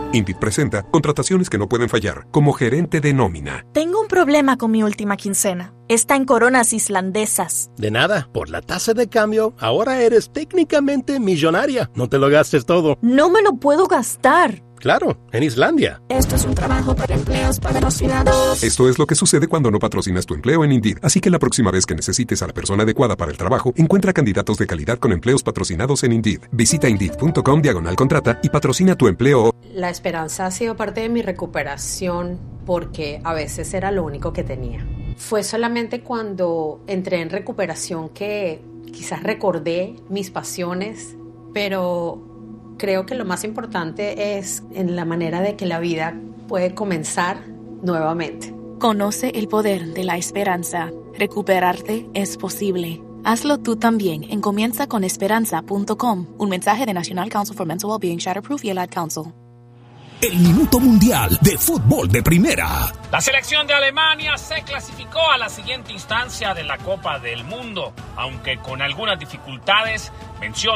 Indeed presenta contrataciones que no pueden fallar, como gerente de nómina. Tengo un problema con mi última quincena. Está en coronas islandesas. De nada, por la tasa de cambio, ahora eres técnicamente millonaria. No te lo gastes todo. No me lo puedo gastar. Claro, en Islandia. Esto es un trabajo para empleos patrocinados. Esto es lo que sucede cuando no patrocinas tu empleo en Indeed. Así que la próxima vez que necesites a la persona adecuada para el trabajo, encuentra candidatos de calidad con empleos patrocinados en Indeed. Visita Indeed.com/contrata y patrocina tu empleo. La esperanza ha sido parte de mi recuperación porque a veces era lo único que tenía. Fue solamente cuando entré en recuperación que quizás recordé mis pasiones, pero creo que lo más importante es en la manera de que la vida puede comenzar nuevamente. Conoce el poder de la esperanza. Recuperarte es posible. Hazlo tú también en comienzaconesperanza.com. Un mensaje de National Council for Mental Wellbeing, Shatterproof y el Ad Council. El Minuto Mundial de Fútbol de Primera. La selección de Alemania se clasificó a la siguiente instancia de la Copa del Mundo, aunque con algunas dificultades venció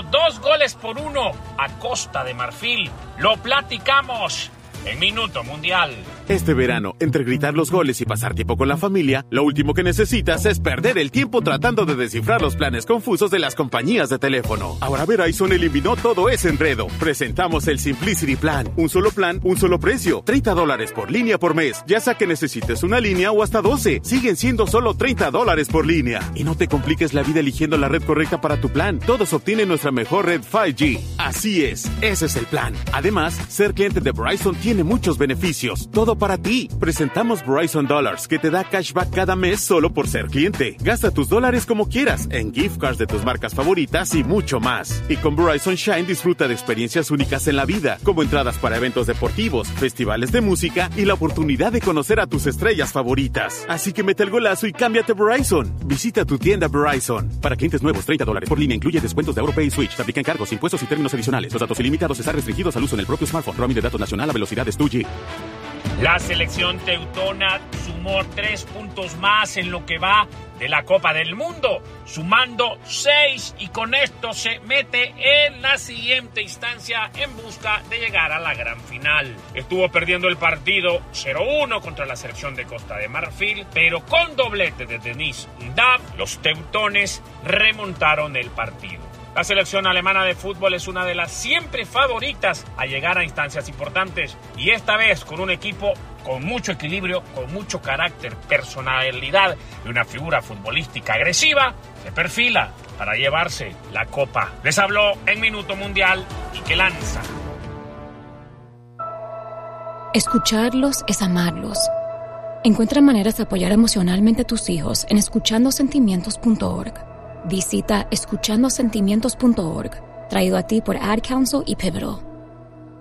2-1 a Costa de Marfil. Lo platicamos en Minuto Mundial. Este verano, entre gritar los goles y pasar tiempo con la familia, lo último que necesitas es perder el tiempo tratando de descifrar los planes confusos de las compañías de teléfono. Ahora Verizon eliminó todo ese enredo. Presentamos el Simplicity Plan. Un solo plan, un solo precio. $30 por línea por mes. Ya sea que necesites una línea o hasta 12. Siguen siendo solo $30 por línea. Y no te compliques la vida eligiendo la red correcta para tu plan. Todos obtienen nuestra mejor red 5G. Así es, ese es el plan. Además, ser cliente de Verizon tiene muchos beneficios. Todo para ti. Presentamos Verizon Dollars, que te da cashback cada mes solo por ser cliente. Gasta tus dólares como quieras, en gift cards de tus marcas favoritas y mucho más. Y con Verizon Shine disfruta de experiencias únicas en la vida, como entradas para eventos deportivos, festivales de música y la oportunidad de conocer a tus estrellas favoritas. Así que mete el golazo y cámbiate Verizon. Visita tu tienda Verizon. Para clientes nuevos, $30 por línea incluye descuentos de AuroPay y Switch. Se aplican cargos, impuestos y términos adicionales. Los datos ilimitados están restringidos al uso en el propio smartphone. Roaming de datos nacional a velocidades 2G. La selección teutona sumó 3 puntos más en lo que va de la Copa del Mundo, sumando 6, y con esto se mete en la siguiente instancia en busca de llegar a la gran final. Estuvo perdiendo el partido 0-1 contra la selección de Costa de Marfil, pero con doblete de Denis Undav, los teutones remontaron el partido. La selección alemana de fútbol es una de las siempre favoritas a llegar a instancias importantes, y esta vez con un equipo con mucho equilibrio, con mucho carácter, personalidad y una figura futbolística agresiva, se perfila para llevarse la copa. Les habló en Minuto Mundial Quique Lanza. Escucharlos es amarlos. Encuentra maneras de apoyar emocionalmente a tus hijos en escuchandosentimientos.org. Visita escuchandosentimientos.org, traído a ti por Ad Council y Pivotal.